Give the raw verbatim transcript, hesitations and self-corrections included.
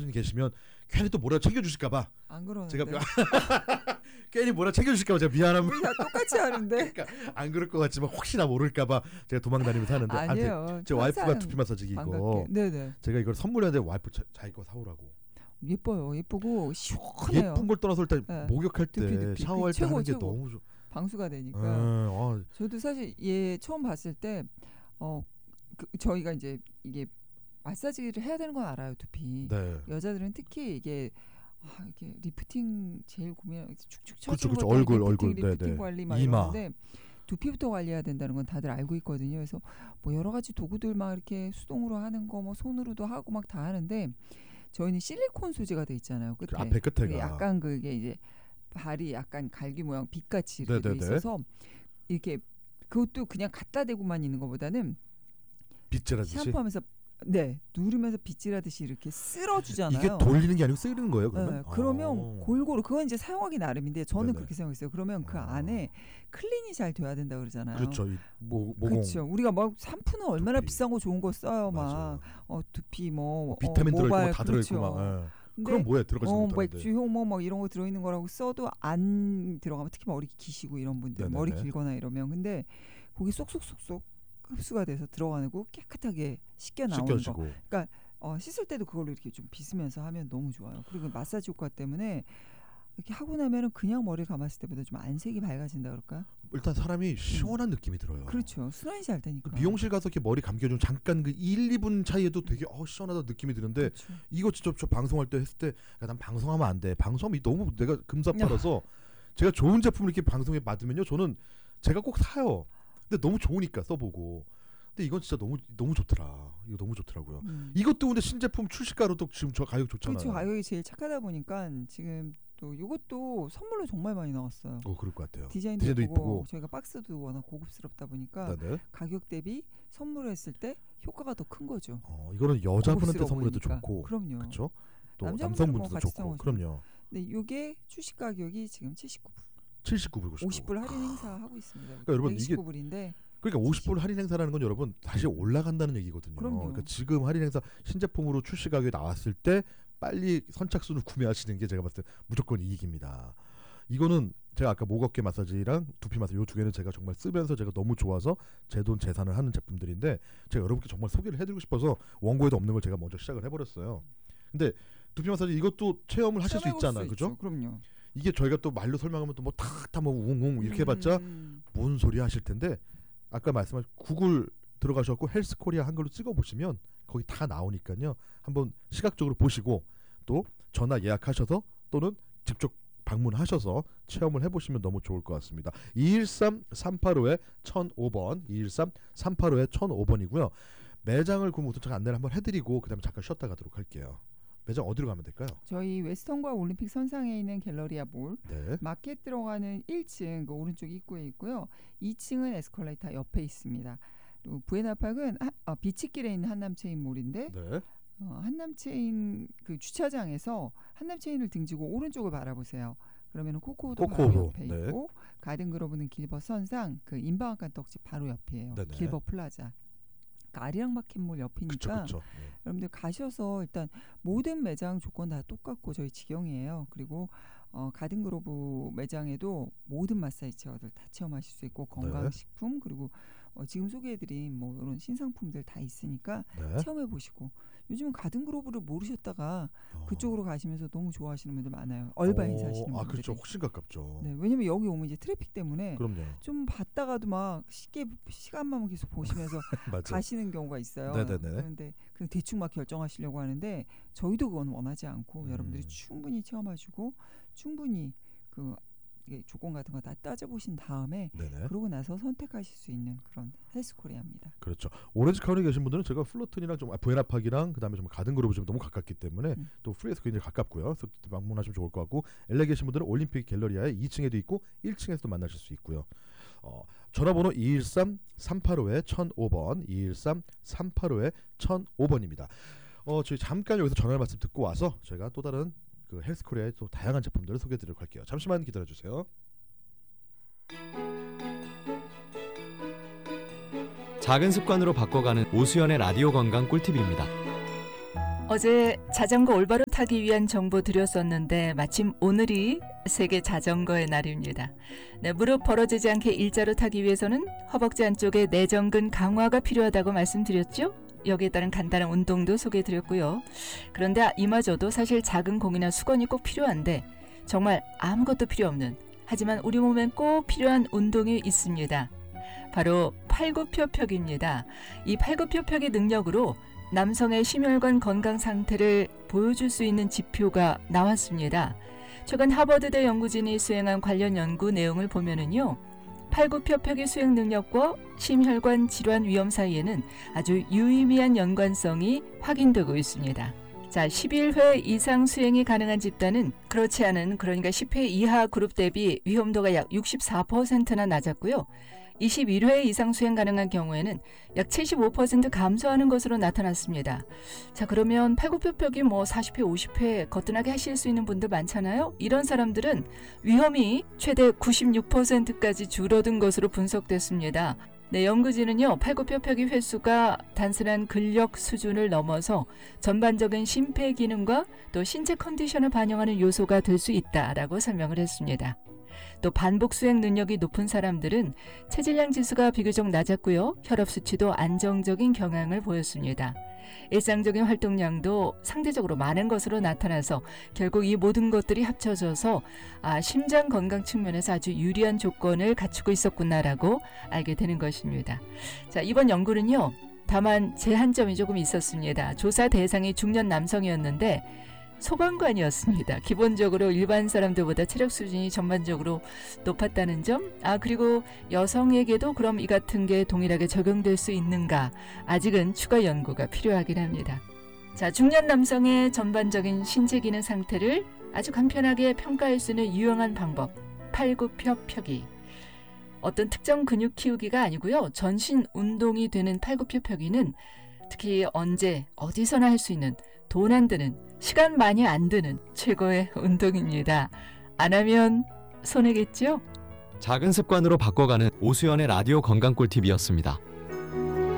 교수님 계시면 괜히 또 뭐라 챙겨주실까봐 안 그러는데 제가 괜히 뭐라 챙겨주실까봐 제가 미안함. 우리 다 똑같이 하는데. 그러니까 안 그럴 것 같지만 혹시나 모를까봐 제가 도망다니면서 하는데 아니에요. 제 와이프가 두피 마사지기 이거 네네. 제가 이걸 선물했는데 와이프 자, 자기 거 사오라고. 예뻐요. 예쁘고 시원해요. 예쁜 걸 떠나서 일단 네. 목욕할 때 두피, 두피. 샤워할 때 최고, 하는 게 최고. 너무 좋. 방수가 되니까. 네, 어. 저도 사실 얘 처음 봤을 때 어, 그, 저희가 이제 이게 마사지를 해야 되는 건 알아요. 두피. 네. 여자들은 특히 이게 아, 이게 리프팅 제일 고민 축축 그렇죠, 처지는 그렇죠. 것도 얼굴, 리프팅, 얼굴, 리프팅 네네. 관리 막 이마. 이러는데 두피부터 관리해야 된다는 건 다들 알고 있거든요. 그래서 뭐 여러 가지 도구들 막 이렇게 수동으로 하는 거 뭐 손으로도 하고 막 다 하는데 저희는 실리콘 소재가 돼 있잖아요. 끝에. 그 앞에 끝에가 약간 그게 이제 발이 약간 갈기 모양 빛같이 이렇게 돼 네네네. 있어서 이렇게 그것도 그냥 갖다 대고만 있는 것보다는 빗질하듯이. 샴푸하면서 네 누르면서 빗질하듯이 이렇게 쓸어주잖아요. 이게 돌리는 게 아니고 쓰는 거예요, 그러면? 네, 그러면 어. 골고루 그건 이제 사용하기 나름인데 저는 네네. 그렇게 생각했어요. 그러면 그 어. 안에 클린이 잘 돼야 된다 그러잖아요. 그렇죠. 이 모, 모공. 그렇죠. 우리가 막 샴푸는 얼마나 두피. 비싼 거 좋은 거 써요. 맞아요. 막 어, 두피 뭐 뭐 비타민 어, 들어있고 모발, 뭐다 들어있고 그렇죠. 막. 예. 근데 그럼 뭐야 들어가지 어, 못하는데. 맥주 효모 뭐 이런 거 들어있는 거라고 써도 안 들어가면 특히 머리 기시고 이런 분들 네네네. 머리 길거나 이러면 근데 거기 쏙쏙쏙쏙 흡수가 돼서 들어가고 깨끗하게 씻겨 나오는 거. 씻겨지고. 그러니까 어, 씻을 때도 그걸로 이렇게 좀 빗으면서 하면 너무 좋아요. 그리고 마사지 효과 때문에 이렇게 하고 나면은 그냥 머리 감았을 때보다 좀 안색이 밝아진다 그럴까? 일단 사람이 시원한 음. 느낌이 들어요. 그렇죠. 순환이 잘 되니까. 그 미용실 가서 이렇게 머리 감겨주면 잠깐 그 일, 이 분 차이에도 되게 어, 시원하다 느낌이 드는데 그렇죠. 이거 진짜 저 방송할 때 했을 때 난 방송하면 안 돼. 방송하면 너무 내가 금사빠라서 제가 좋은 제품을 이렇게 방송에 받으면요. 저는 제가 꼭 사요. 근데 너무 좋으니까 써보고. 근데 이건 진짜 너무 너무 좋더라. 이거 너무 좋더라고요. 음. 이것도 근데 신제품 출시가로도 지금 저 가격 좋잖아요. 그렇죠. 가격이 제일 착하다 보니까 지금 또 이것도 선물로 정말 많이 나왔어요. 어, 그럴 것 같아요. 디자인도, 디자인도 예쁘고, 이쁘고 저희가 박스도 워낙 고급스럽다 보니까 네네. 가격 대비 선물을 했을 때 효과가 더 큰 거죠. 어, 이거는 여자분한테 선물해도 보이니까. 좋고, 그럼요. 그렇죠. 또 남성분들도 남성분들도 좋고, 그럼요. 네, 이게 출시 가격이 지금 칠십구 불. 칠십구 불 구십구. 오십 불 할인 행사 하고 있습니다. 그러니까 여러분 백십구 불인데 그러니까 오십 불 할인 행사라는 건 여러분 다시 올라간다는 얘기거든요. 그럼요. 그러니까 지금 할인 행사 신제품으로 출시 가격이 나왔을 때 빨리 선착순을 구매하시는 게 제가 봤을 때 무조건 이익입니다. 이거는 제가 아까 목 어깨 마사지랑 두피 마사지 이 두 개는 제가 정말 쓰면서 제가 너무 좋아서 제 돈 재산을 하는 제품들인데 제가 여러분께 정말 소개를 해드리고 싶어서 원고에도 없는 걸 제가 먼저 시작을 해버렸어요. 근데 두피 마사지 이것도 체험을 하실 수 있잖아요, 그죠? 그럼요. 이게 저희가 또 말로 설명하면 또 뭐 탁탁 뭐 웅웅 이렇게 해봤자 음. 뭔 소리 하실 텐데 아까 말씀하신 구글 들어가셔서 헬스코리아 한글로 찍어보시면 거기 다 나오니까요. 한번 시각적으로 보시고 또 전화 예약하셔서 또는 직접 방문하셔서 체험을 해보시면 너무 좋을 것 같습니다. 이일삼 삼팔오 천오 번 이일삼 삼팔오 천오 번이고요. 매장을 그럼 우선 제가 안내를 한번 해드리고 그 다음에 잠깐 쉬었다 가도록 할게요. 매장 어디로 가면 될까요? 저희 웨스턴과 올림픽 선상에 있는 갤러리아 몰 네. 마켓 들어가는 일 층 그 오른쪽 입구에 있고요. 이 층은 에스컬레이터 옆에 있습니다. 그리고 부에나팍은 하, 어, 비치길에 있는 한남체인 몰인데 네. 어, 한남체인 그 주차장에서 한남체인을 등지고 오른쪽을 바라보세요. 그러면 코코도 바로 코코도, 옆에 네. 있고 가든그로브는 길버 선상 그 인방앗간 떡집 바로 옆이에요. 네네. 길버 플라자. 아리랑마켓몰 옆이니까 그쵸, 그쵸. 네. 여러분들 가셔서 일단 모든 매장 조건 다 똑같고 저희 직영이에요. 그리고 어, 가든그로브 매장에도 모든 마사지 체어들 다 체험하실 수 있고 건강식품 그리고 어, 지금 소개해드린 뭐 이런 신상품들 다 있으니까 네. 체험해보시고 요즘은 가든그로브를 모르셨다가 어. 그쪽으로 가시면서 너무 좋아하시는 분들 많아요. 얼바인 사시는 분들이. 아 그렇죠. 훨씬 가깝죠. 네, 왜냐면 여기 오면 이제 트래픽 때문에 그럼요. 좀 봤다가도 막 쉽게 시간만 계속 보시면서 가시는 경우가 있어요. 네네네. 그런데 그냥 대충 막 결정하시려고 하는데 저희도 그건 원하지 않고 음. 여러분들이 충분히 체험하시고 충분히 그 조건 같은 거 다 따져보신 다음에 네네. 그러고 나서 선택하실 수 있는 그런 헬스코리아입니다. 그렇죠. 오렌지 카운티에 계신 분들은 제가 플로튼이랑 좀 아, 부에나팍이랑 그다음에 좀 가든그로브 좀 너무 가깝기 때문에 음. 또 프리에서 굉장히 가깝고요. 그래서 방문하시면 좋을 것 같고 엘에이 계신 분들은 올림픽 갤러리아에 이 층에도 있고 일 층에서도 만나실 수 있고요. 어, 전화번호 이일삼 삼팔오 천오 번 이일삼 삼팔오 천오 번입니다. 어, 저희 잠깐 여기서 전화 말씀 듣고 와서 저희가 또 다른 그 헬스코리아의 또 다양한 제품들을 소개해드리도록 할게요. 잠시만 기다려주세요. 작은 습관으로 바꿔가는 오수연의 라디오 건강 꿀팁입니다. 어제 자전거 올바로 타기 위한 정보 드렸었는데 마침 오늘이 세계 자전거의 날입니다. 네, 무릎 벌어지지 않게 일자로 타기 위해서는 허벅지 안쪽에 내전근 강화가 필요하다고 말씀드렸죠? 여기에 따른 간단한 운동도 소개해드렸고요. 그런데 이마저도 사실 작은 공이나 수건이 꼭 필요한데 정말 아무것도 필요 없는, 하지만 우리 몸엔 꼭 필요한 운동이 있습니다. 바로 팔굽혀펴기입니다. 이 팔굽혀펴기 능력으로 남성의 심혈관 건강 상태를 보여줄 수 있는 지표가 나왔습니다. 최근 하버드대 연구진이 수행한 관련 연구 내용을 보면은요, 팔굽혀펴기 수행 능력과 심혈관 질환 위험 사이에는 아주 유의미한 연관성이 확인되고 있습니다. 자, 십일 회 이상 수행이 가능한 집단은 그렇지 않은, 그러니까 십 회 이하 그룹 대비 위험도가 약 육십사 퍼센트나 낮았고요. 이십일 회 이상 수행 가능한 경우에는 약 칠십오 퍼센트 감소하는 것으로 나타났습니다. 자, 그러면 팔굽혀펴기 뭐 사십 회, 오십 회 거뜬하게 하실 수 있는 분들 많잖아요. 이런 사람들은 위험이 최대 구십육 퍼센트까지 줄어든 것으로 분석됐습니다. 네, 연구진은요, 팔굽혀펴기 횟수가 단순한 근력 수준을 넘어서 전반적인 심폐 기능과 또 신체 컨디션을 반영하는 요소가 될 수 있다라고 설명을 했습니다. 또 반복 수행 능력이 높은 사람들은 체질량 지수가 비교적 낮았고요. 혈압 수치도 안정적인 경향을 보였습니다. 일상적인 활동량도 상대적으로 많은 것으로 나타나서 결국 이 모든 것들이 합쳐져서 아, 심장 건강 측면에서 아주 유리한 조건을 갖추고 있었구나라고 알게 되는 것입니다. 자, 이번 연구는요, 다만 제한점이 조금 있었습니다. 조사 대상이 중년 남성이었는데 소방관이었습니다. 기본적으로 일반 사람들보다 체력 수준이 전반적으로 높았다는 점, 아 그리고 여성에게도 그럼 이 같은 게 동일하게 적용될 수 있는가, 아직은 추가 연구가 필요하긴 합니다. 자, 중년 남성의 전반적인 신체 기능 상태를 아주 간편하게 평가할 수 있는 유용한 방법, 팔굽혀펴기. 어떤 특정 근육 키우기가 아니고요, 전신 운동이 되는 팔굽혀펴기는 특히 언제 어디서나 할 수 있는, 돈 안 드는, 시간 많이 안 드는 최고의 운동입니다. 안 하면 손해겠죠? 작은 습관으로 바꿔가는 오수연의 라디오 건강 꿀팁이었습니다.